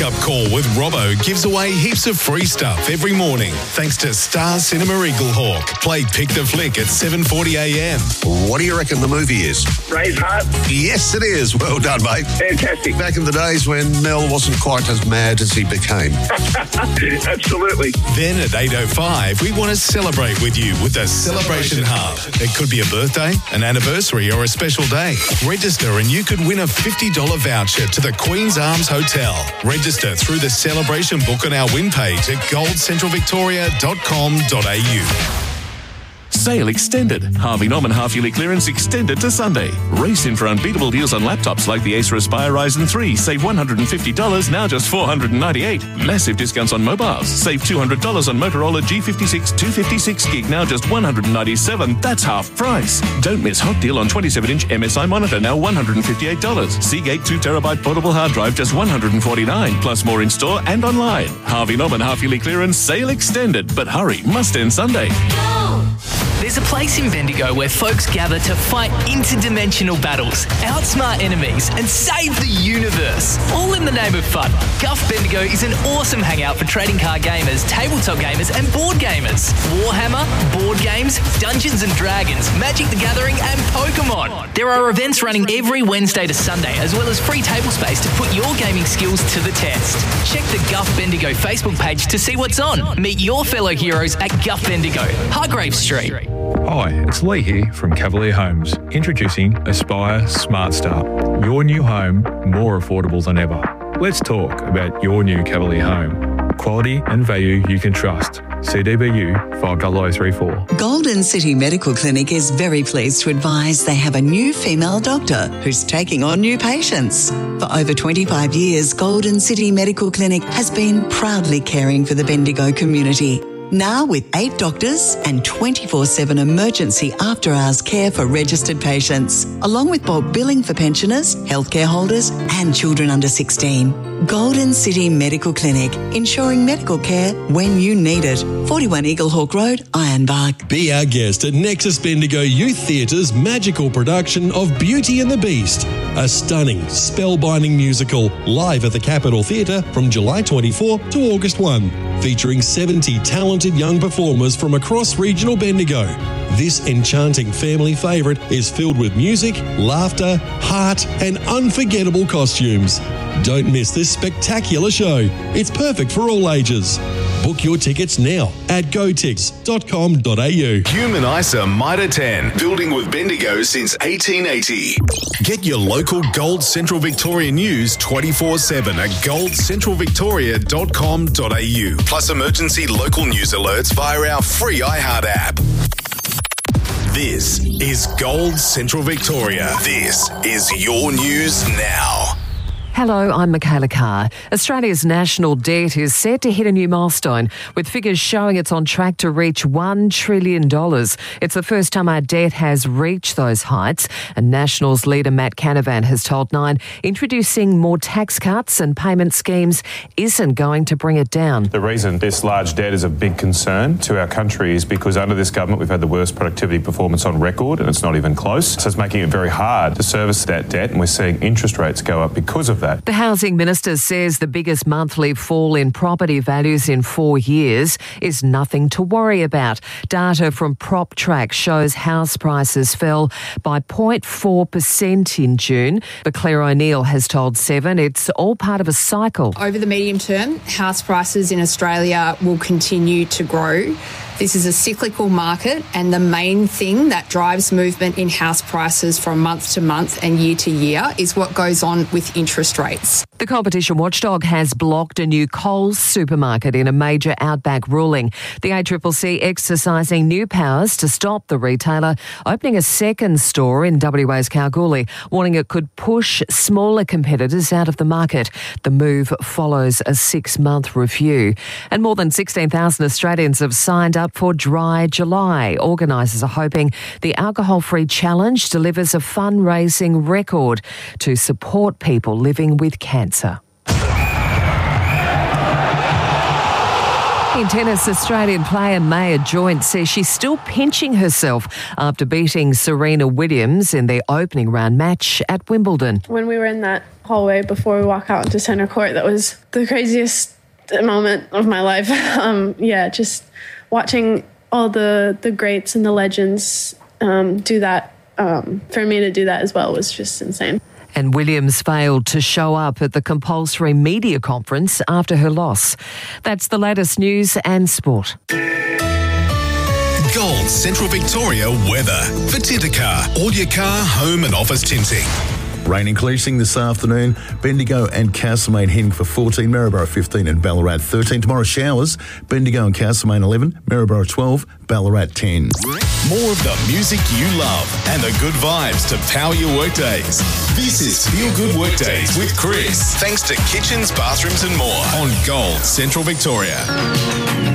Up Call with Robbo gives away heaps of free stuff every morning thanks to Star Cinema Eaglehawk. Play Pick the Flick at 7:40am. What do you reckon the movie is? Braveheart. Yes, it is. Well done, mate. Fantastic. Back in the days when Mel wasn't quite as mad as he became. Absolutely. Then at 8:05, we want to celebrate with you with the Celebration Hub. It could be a birthday, an anniversary or a special day. Register and you could win a $50 voucher to the Queen's Arms Hotel. Register through the celebration book on our win page at goldcentralvictoria.com.au. Sale extended. Harvey Norman half-yearly clearance extended to Sunday. Race in for unbeatable deals on laptops like the Acer Aspire Ryzen 3. Save $150, now just $498. Massive discounts on mobiles. Save $200 on Motorola G56 256 gig, now just $197. That's half price. Don't miss hot deal on 27-inch MSI monitor, now $158. Seagate 2TB portable hard drive, just $149. Plus more in store and online. Harvey Norman half-yearly clearance sale extended. But hurry, must end Sunday. There's a place in Bendigo where folks gather to fight interdimensional battles, outsmart enemies, and save the universe. All in the name of fun. Guff Bendigo is an awesome hangout for trading card gamers, tabletop gamers, and board gamers. Warhammer, board games, Dungeons and Dragons, Magic the Gathering, and Pokemon. There are events running every Wednesday to Sunday, as well as free table space to put your gaming skills to the test. Check the Guff Bendigo Facebook page to see what's on. Meet your fellow heroes at Guff Bendigo, Hargrave Street. Hi, it's Lee here from Cavalier Homes, introducing Aspire Smart Start. Your new home, more affordable than ever. Let's talk about your new Cavalier home. Quality and value you can trust. CDBU 50034. Golden City Medical Clinic is very pleased to advise they have a new female doctor who's taking on new patients. For over 25 years, Golden City Medical Clinic has been proudly caring for the Bendigo community. Now with 8 doctors and 24/7 emergency after-hours care for registered patients, along with bulk billing for pensioners, healthcare holders and children under 16. Golden City Medical Clinic, ensuring medical care when you need it. 41 Eaglehawk Road, Ironbark. Be our guest at Nexus Bendigo Youth Theatre's magical production of Beauty and the Beast, a stunning, spellbinding musical live at the Capitol Theatre from July 24 to August 1, featuring 70 talented young performers from across regional Bendigo. This enchanting family favourite is filled with music, laughter, heart and unforgettable costumes. Don't miss this spectacular show. It's perfect for all ages. Book your tickets now at gotix.com.au. Human ISA Mitre 10, building with Bendigo since 1880. Get your local Gold Central Victoria news 24/7 at goldcentralvictoria.com.au. Plus emergency local news alerts via our free iHeart app. This is Gold Central Victoria. This is your news now. Hello, I'm Michaela Carr. Australia's national debt is set to hit a new milestone, with figures showing it's on track to reach $1 trillion. It's the first time our debt has reached those heights, and Nationals leader Matt Canavan has told Nine introducing more tax cuts and payment schemes isn't going to bring it down. The reason this large debt is a big concern to our country is because under this government we've had the worst productivity performance on record, and it's not even close. So it's making it very hard to service that debt, and we're seeing interest rates go up because of that. The Housing Minister says the biggest monthly fall in property values in 4 years is nothing to worry about. Data from PropTrack shows house prices fell by 0.4% in June. But Claire O'Neill has told Seven it's all part of a cycle. Over the medium term, house prices in Australia will continue to grow. This is a cyclical market, and the main thing that drives movement in house prices from month to month and year to year is what goes on with interest rates. The competition watchdog has blocked a new Coles supermarket in a major outback ruling. The ACCC exercising new powers to stop the retailer opening a second store in WA's Kalgoorlie, warning it could push smaller competitors out of the market. The move follows a 6-month review. And more than 16,000 Australians have signed up for Dry July. Organisers are hoping the alcohol-free challenge delivers a fundraising record to support people living with cancer. In tennis, Australian player Maya Joint says she's still pinching herself after beating Serena Williams in their opening round match at Wimbledon. When we were in that hallway before we walk out into centre court, that was the craziest moment of my life. Just watching all the greats and the legends do that, for me to do that as well was just insane. And Williams failed to show up at the compulsory media conference after her loss. That's the latest news and sport. Gold Central Victoria weather. For Tintercar, all your car, home and office tinting. Rain increasing this afternoon. Bendigo and Castlemaine heading for 14, Maryborough 15 and Ballarat 13. Tomorrow showers, Bendigo and Castlemaine 11, Maryborough 12, Ballarat 10. More of the music you love and the good vibes to power your workdays. This is Feel Good Workdays with Chris. Thanks to Kitchens, Bathrooms and More on Gold Central Victoria.